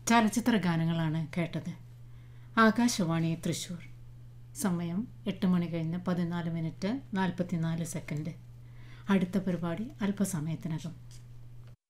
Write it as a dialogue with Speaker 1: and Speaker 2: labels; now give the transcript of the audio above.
Speaker 1: ചലച്ചിത്ര ഗാനങ്ങളാണ് കേട്ടത്. ആകാശവാണി തൃശ്ശൂർ. സമയം 8 മണി കഴിഞ്ഞ് 14 മിനിറ്റ് 44 സെക്കൻഡ്. അടുത്ത പരിപാടി അല്പസമയത്തിനകം.